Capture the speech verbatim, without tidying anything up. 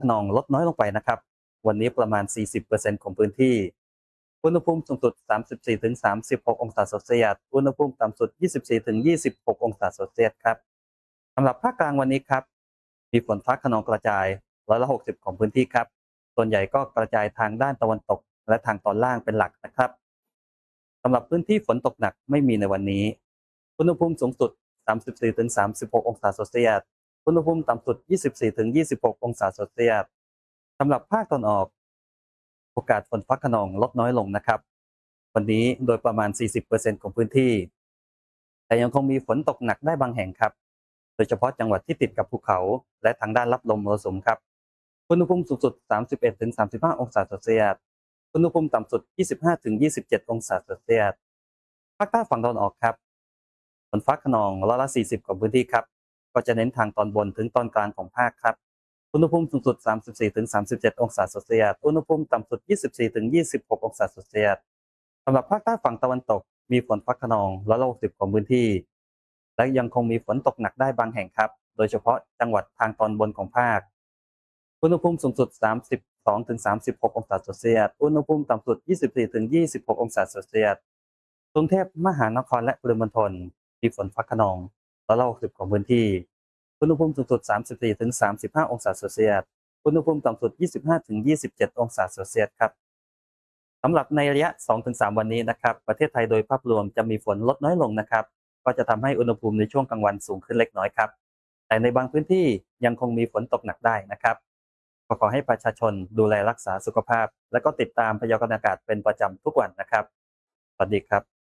คะนองลดน้อยลงไปนะครับวันนี้ประมาณ สี่สิบเปอร์เซ็นต์ ของพื้นที่อุณหภูมิสูงสุด สามสิบสี่ถึงสามสิบหก องศาเซลเซียสอุณหภูมิต่ำสุด ยี่สิบสี่ถึงยี่สิบหก องศาเซลเซียสครับสำหรับภาคกลางวันนี้ครับมีฝนฟ้าคะนองกระจายร้อยละหกสิบของพื้นที่ครับส่วนใหญ่ก็กระจายทางด้านตะวันตกและทางตอนล่างเป็นหลักนะครับสำหรับพื้นที่ฝนตกหนักไม่มีในวันนี้อุณหภูมิสูงสุด สามสิบสี่ถึงสามสิบหก องศาเซลเซียสอุณหภูมิต่ำสุด ยี่สิบสี่ถึงยี่สิบหก องศาเซลเซียสสำหรับภาคตะวันออกโอกาสฝนฟ้าคะนองลดน้อยลงนะครับวันนี้โดยประมาณ สี่สิบเปอร์เซ็นต์ ของพื้นที่แต่ยังคงมีฝนตกหนักได้บางแห่งครับโดยเฉพาะจังหวัดที่ติดกับภูเขาและทางด้านรับลมมรสุมครับอุณหภูมิสูงสุด สามสิบเอ็ดถึงสามสิบห้า องศาเซลเซียสอุณหภูมิต่ำสุด ยี่สิบห้าถึงยี่สิบเจ็ด องศาเซลเซียสภาคใต้ฝั่งตะวันออกครับฝนฟ้าคะนองร้อยละสี่สิบของพื้นที่ครับก็จะเน้นทางตอนบนถึงตอนกลางของภาคครับอุณหภูมิสูงสุด สามสิบสี่ถึงสามสิบเจ็ด องศาเซลเซียสอุณหภูมิต่ำสุด ยี่สิบสี่ถึงยี่สิบหก องศาเซลเซียสสำหรับภาคใต้ฝั่งตะวันตกมีฝนฟ้าคะนองร้อยละหกสิบของพื้นที่และยังคงมีฝนตกหนักได้บางแห่งครับโดยเฉพาะจังหวัดทางตอนบนของภาคอุณหภูมิสูงสุด สามสิบสองถึงสามสิบหก องศาเซลเซียสอุณหภูมิต่ำสุด ยี่สิบสี่ถึงยี่สิบหก องศาเซลเซียสกรุงเทพมหานครและปริมณฑลมีฝนฟ้าคะนองร้อยละหกสิบของพื้นที่อุณหภูมิสูงสุด สามสิบสี่ถึงสามสิบห้า องศาเซลเซียสอุณหภูมิต่ำสุด ยี่สิบห้าถึงยี่สิบเจ็ด องศาเซลเซียสครับสำหรับในระยะ สองถึงสาม วันนี้นะครับประเทศไทยโดยภาพรวมจะมีฝนลดน้อยลงนะครับก็จะทำให้อุณหภูมิในช่วงกลางวันสูงขึ้นเล็กน้อยครับแต่ในบางพื้นที่ยังคงมีฝนตกหนักได้นะครับก็ขอให้ประชาชนดูแลรักษาสุขภาพและก็ติดตามพยากรณ์อากาศเป็นประจำทุกวันนะครับสวัสดีครับ